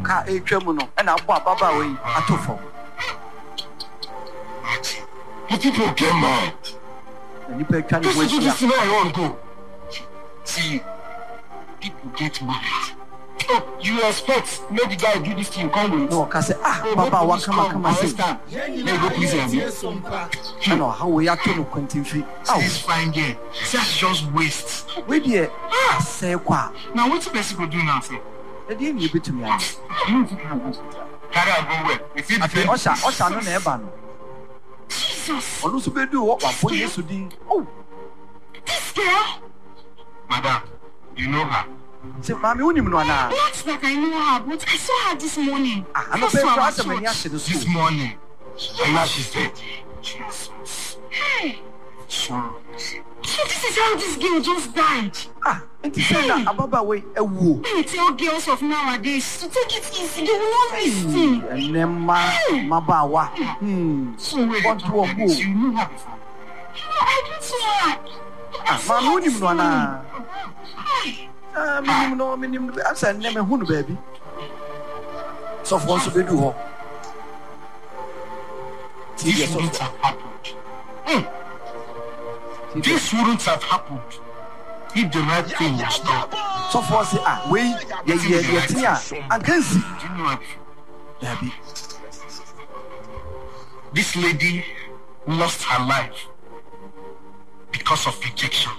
ka etwa no na abo ababa we atofo. People get mad. Nipa twa ne This voice. is where I want to go. See, people get mad. You expect maybe guy do this to you, come with. No ka say baba wa kama say. Let go please me. No how we ato no kwantimfi. This fine girl. That's just waste. We dey say kwa. Now what person go do now, sir? E dey ni betumi am. Carry am go well. If it Afi osha no na eba no. Jesus. Onu so be do what wa for Yesu din. Oh, This girl. Madam, you know her. say mami unim no ana. Not that I know her, but I saw her this morning. I no be try say many ahye no This so. morning. And now she's dead. Jesus. Hey, So, so this is how this girl just died. Enti say na ababa we ewuo. When you tell girls of nowadays to take it easy, they will not listen. Enema mabawa. so wait. Want to walk, You knew her before. I don't know. Mami unim no ana. Hey, Minim no. Asa nem hu no baby. So for so be do ho. This wouldn't have happened. This wouldn't have happened if the right thing was done. So for say we ye tia ankansi. Do you know her before? Baby. This lady lost her life because of rejection.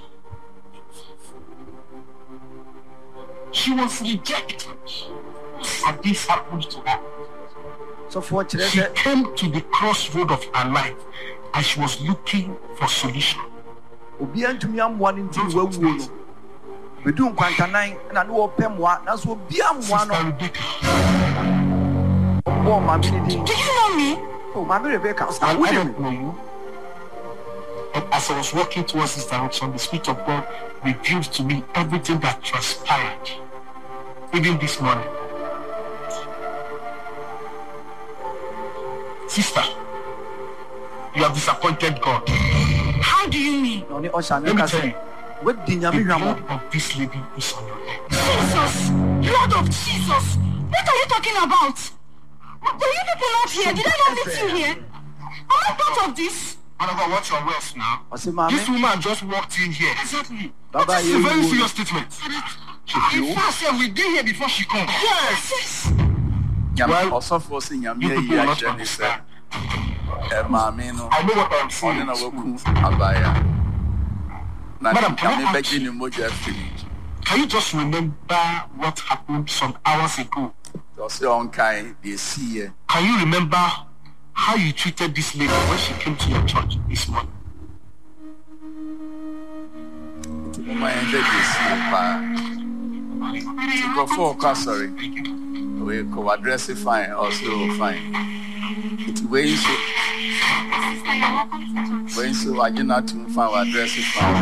She was rejected, and this happened to her. So for She chere came to the crossroad of her life, and she was looking for solution. obi antumi amwa ne nti wawuo no. Bedu nkwantanan na ne wo pemwa na so obi amwa no. Sister Rebecca, Bo mami ni din. do you know me? Oh, mami Rebecca. I Who don't know you. And as I was walking towards this direction, the Spirit of God revealed to me everything that transpired, even this morning. Sister, you have disappointed God. How do you mean? No, ne osha ne Let me ka tell say. you, We di the nyame blood hwamo. of this lady is on your head. Jesus, blood of Jesus. What are you talking about? Were you people not here? Did I not meet you here? Am I part of this? Whatever, what's your words now? O say This mami. woman just walked in here. Exactly. Baba This is a very you. serious statement. In fact, we've been here before she comes. Yes. Nyame osofo se nyame You people yi will not ahye ni se understand. maame no I know what I'm one saying. na waku abaya na Madam, can nyame I ask begi you- ni moja firi Can you just remember what happened some hours ago? so se on kai de see Can you remember how you treated this lady when she came to your church this morning? my ende de see pa go for ka sorry we go address it fine also fine it way so when so agina to fine address it fine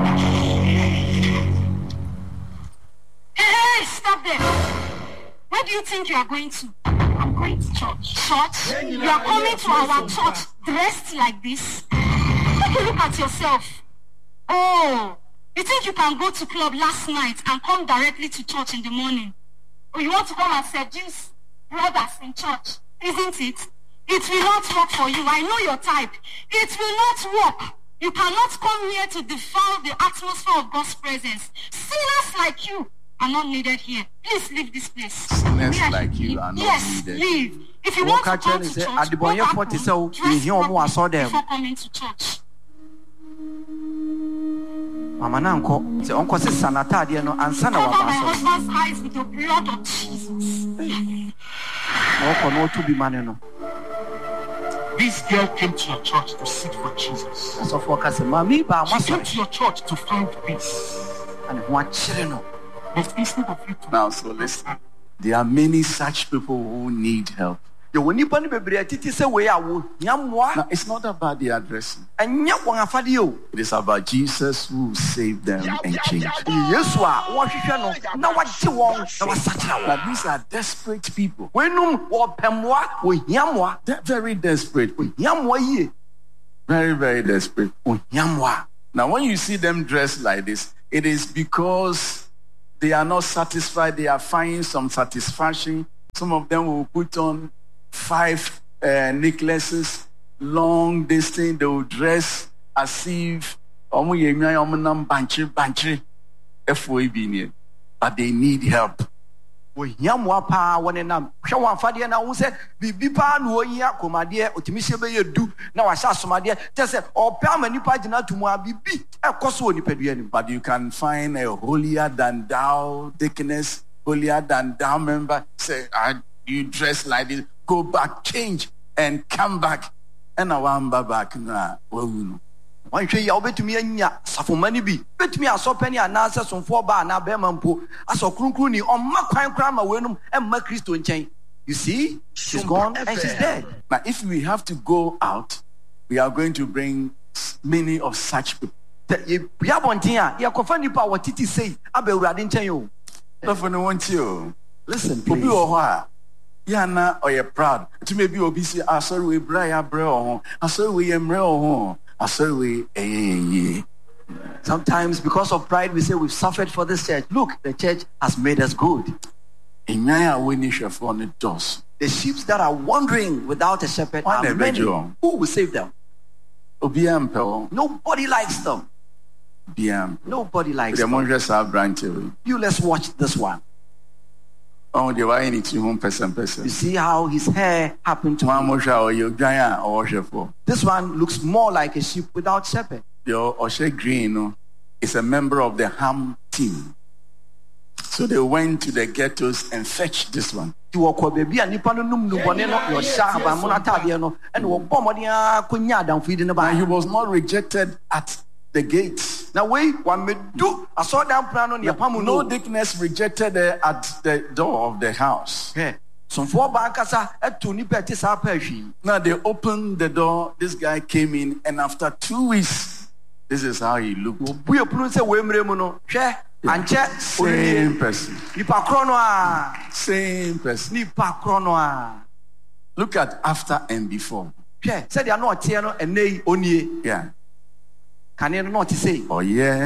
Hey, stop there. Where do you think you are going to? I'm going to church. Church? You are coming to our church dressed like this? Take a look at yourself. Oh, you think you can go to club last night and come directly to church in the morning? Or you want to come and seduce brothers in church? Isn't it? It will not work for you. I know your type. It will not work. You cannot come here to defile the atmosphere of God's presence. Sinners like you are not needed here. Please leave this place. Sinners Where like should you leave? are not yes, needed. leave. If you Walk want to out come and to say, church, Adibonye go back 40 home, so dress you hear omo properly aso dem. before coming to church. Mama na nko. Se onko se sanatade no ansa na Cover my wabaso. husband's eyes with the blood of Jesus. Na oko no to bi mane no. This girl came to your church to seek for Jesus. So for ka se mami ba She came amaso. to your church to find peace. Ane ho akire no. But instead of you to now so listen there are many such people who need help Ye woni pa ne bebre atiti se we awo. Nyamwa. now it's not about the addressing Enya won afade o. it is about Jesus who saved them and changed them. Yesu a wo hwehwe no na wagye won na wasakira won. But these are desperate people. Wenum wo pemwa wo hiamwa. They're very desperate. Hiamwa yie. Very, very desperate. Wo hiamwa. Now, when you see them dressed like this, it is because they are not satisfied. They are finding some satisfaction Some of them will put on 5 necklaces, long distance. They will dress as if but they need help. We yamwapa wanenam. Shawan fadia na unse bibipa no yin akomade otimihye be yedu na wa sha somade te se opa mani pagina tumu abibi ekoso onipadua nim. But you can find a holier than thou deaconess, holier than thou member. Say, you dress like this, go back, change, and come back. And I want back now. One tree ya obetumi anya safomani bi betumi asopani anase somfo ba na be mampo asokrunkrun ni omma kwan kran ma wenum emma Kristo nchen. You see, she's gone and she's dead. Now if we have to go out, we are going to bring many of such people. Ya bontin a ya kofa nipa watiti sei abewurade nchen yo. Don't want you. Listen, please. Yana or you're proud to maybe obisi asori we bra ya bra o asori we emre o asori we sometimes because of pride we say we've suffered for this church. Look, the church has made us good. The sheep that are wandering without a shepherd are many. Who will save them? Nobody likes them. Nobody likes them. You let's watch this one. You see how his hair happened to him. This one looks more like a sheep without shepherd. Your Oshe Green is a member of the Ham team. So they went to the ghettos and fetched this one. Now he was not rejected at the gate. Now wait, I saw that plan on your palm. No deaconess rejected her at the door of the house. Now they opened the door. This guy came in, and after 2 weeks, this is how he looked. Same person. Same person. Look at after and before. Yeah. Yeah. Oh yeah.